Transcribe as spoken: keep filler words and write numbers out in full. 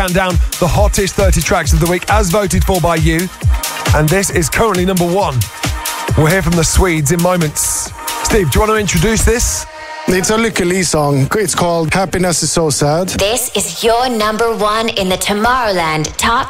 count down the hottest thirty tracks of the week as voted for by you. And this is currently number one. We'll hear from the Swedes in moments. Steve, do you want to introduce this? It's a Lykke Li song. It's called Happiness is So Sad. This is your number one in the Tomorrowland Top